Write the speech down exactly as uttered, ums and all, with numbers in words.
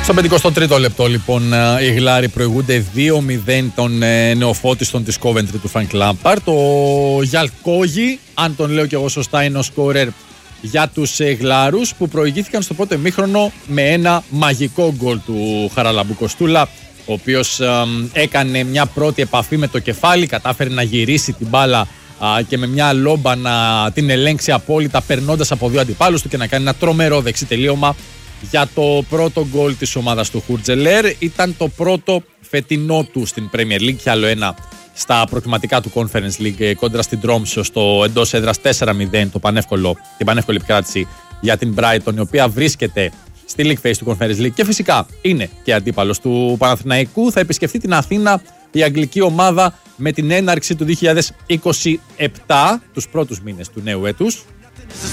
Στο πενηκοστό τρίτο λεπτό λοιπόν οι Γλάροι προηγούνται δύο μηδέν των ε, νεοφώτιστων της Coventry του Frank Lampard. Ο Γιαλκόγι, αν τον λέω και εγώ σωστά, είναι ο σκόρερ για τους ε, Γλάρους που προηγήθηκαν στο πρώτο ημίχρονο με ένα μαγικό γκολ του Χαραλαμπού Κοστούλα, ο οποίος ε, έκανε μια πρώτη επαφή με το κεφάλι, κατάφερε να γυρίσει την μπάλα α, και με μια λόμπα να την ελέγξει απόλυτα, περνώντας από δύο αντιπάλους του και να κάνει ένα τρομερό δεξί τελείωμα για το πρώτο γκολ της ομάδας του Χουρτζελέρ. Ήταν το πρώτο φετινό του στην Premier League και άλλο ένα στα προκριματικά του Conference League κόντρα στην Τρόμσο στο εντός έδρας τέσσερα μηδέν, το πανεύκολο, την πανεύκολη επικράτηση για την Brighton, η οποία βρίσκεται στη League Phase του Conference League και φυσικά είναι και αντίπαλος του Παναθηναϊκού. Θα επισκεφτεί την Αθήνα η αγγλική ομάδα με την έναρξη του δύο χιλιάδες είκοσι επτά, τους πρώτους μήνες του νέου έτους.